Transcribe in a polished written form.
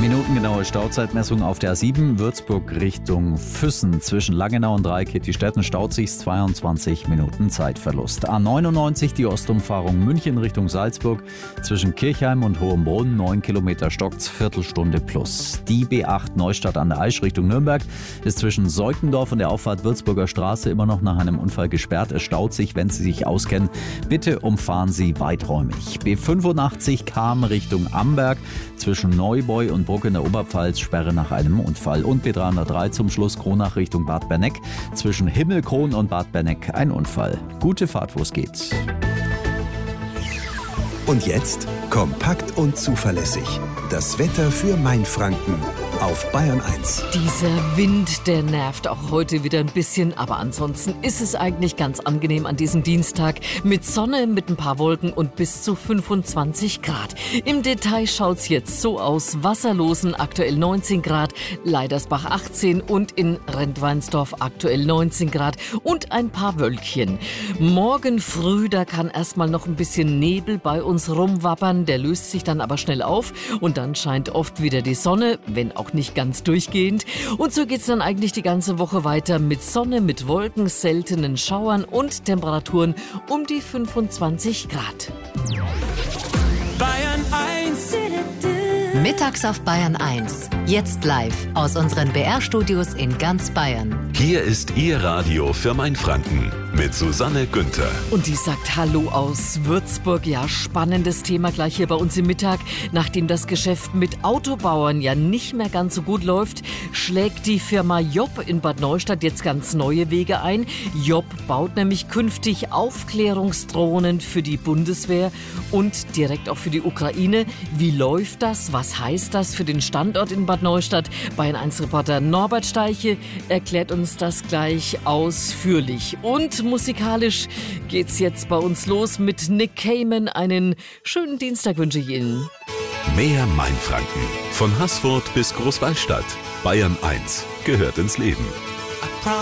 Minutengenaue Stauzeitmessung auf der A7 Würzburg Richtung Füssen. Zwischen Langenau und Dreikitt-die-Städten staut sich 22 Minuten Zeitverlust. A99 die Ostumfahrung München Richtung Salzburg. Zwischen Kirchheim und Hohenbrunn 9 Kilometer stockt's, Viertelstunde plus. Die B8 Neustadt an der Aisch Richtung Nürnberg ist zwischen Seukendorf und der Auffahrt Würzburger Straße immer noch nach einem Unfall gesperrt. Es staut sich, wenn Sie sich auskennen. Bitte umfahren Sie weiträumig. B85 Cham Richtung Amberg. Zwischen Neubeu und Bruck in der Oberpfalz Sperre nach einem Unfall. Und B303 zum Schluss Kronach Richtung Bad Berneck. Zwischen Himmelkron und Bad Berneck ein Unfall. Gute Fahrt, wo es geht. Und jetzt kompakt und zuverlässig. Das Wetter für Mainfranken auf Bayern 1. Dieser Wind, der nervt auch heute wieder ein bisschen, aber ansonsten ist es eigentlich ganz angenehm an diesem Dienstag mit Sonne, mit ein paar Wolken und bis zu 25 Grad. Im Detail schaut's jetzt so aus: Wasserlosen aktuell 19 Grad, Leidersbach 18 und in Rentweinsdorf aktuell 19 Grad und ein paar Wölkchen. Morgen früh, da kann erstmal noch ein bisschen Nebel bei uns rumwappern, der löst sich dann aber schnell auf und dann scheint oft wieder die Sonne, wenn auch nicht ganz durchgehend. Und so geht's dann eigentlich die ganze Woche weiter mit Sonne, mit Wolken, seltenen Schauern und Temperaturen um die 25 Grad. Bayern 1. Mittags auf Bayern 1. Jetzt live aus unseren BR-Studios in ganz Bayern. Hier ist Ihr Radio für Mainfranken mit Susanne Günther. Und die sagt Hallo aus Würzburg. Ja, spannendes Thema gleich hier bei uns im Mittag. Nachdem das Geschäft mit Autobauern ja nicht mehr ganz so gut läuft, schlägt die Firma Job in Bad Neustadt jetzt ganz neue Wege ein. Job baut nämlich künftig Aufklärungsdrohnen für die Bundeswehr und direkt auch für die Ukraine. Wie läuft das? Was heißt das für den Standort in Bad Neustadt? Bayern 1 Reporter Norbert Steiche erklärt uns das gleich ausführlich. Und musikalisch geht's jetzt bei uns los mit Nick Cayman. Einen schönen Dienstag wünsche ich Ihnen. Mehr Mainfranken. Von Haßfurt bis Großwallstadt. Bayern 1 gehört ins Leben.